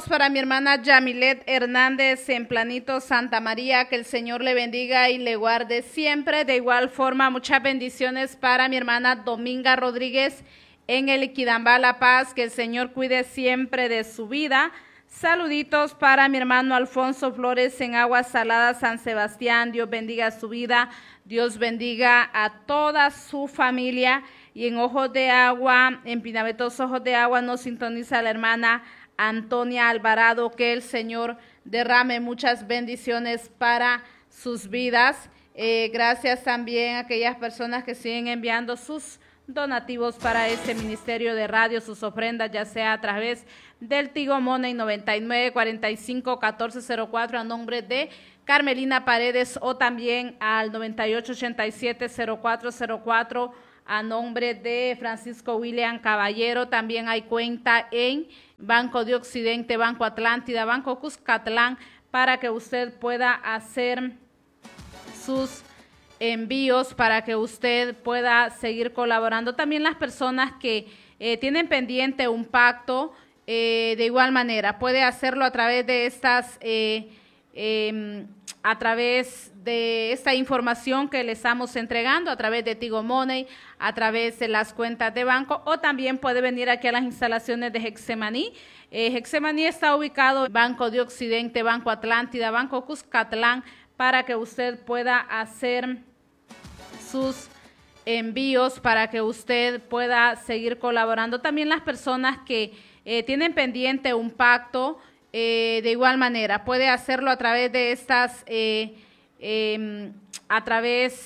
para mi hermana Yamilet Hernández en Planito, Santa María. Que el Señor le bendiga y le guarde siempre. De igual forma, muchas bendiciones para mi hermana Dominga Rodríguez en el Iquidambá, La Paz. Que el Señor cuide siempre de su vida. Saluditos para mi hermano Alfonso Flores en Aguas Saladas, San Sebastián. Dios bendiga su vida. Dios bendiga a toda su familia. Y en Ojos de Agua, en Pinabetos Ojos de Agua, nos sintoniza la hermana Antonia Alvarado. Que el Señor derrame muchas bendiciones para sus vidas. Gracias también a aquellas personas que siguen enviando sus donativos para este ministerio de radio, sus ofrendas, ya sea a través del Tigo Money 99451404 a nombre de Carmelina Paredes, o también al 98870404 a nombre de Francisco William Caballero. También hay cuenta en Banco de Occidente, Banco Atlántida, Banco Cuscatlán, para que usted pueda hacer sus envíos, para que usted pueda seguir colaborando. También las personas que tienen pendiente un pacto, de igual manera puede hacerlo a través de a través de esta información que le estamos entregando, a través de Tigo Money, a través de las cuentas de banco, o también puede venir aquí a las instalaciones de Hexemaní. Hexemaní está ubicado en Banco de Occidente, Banco Atlántida, Banco Cuscatlán, para que usted pueda hacer sus envíos, para que usted pueda seguir colaborando. También las personas que tienen pendiente un pacto, de igual manera puede hacerlo a través de a través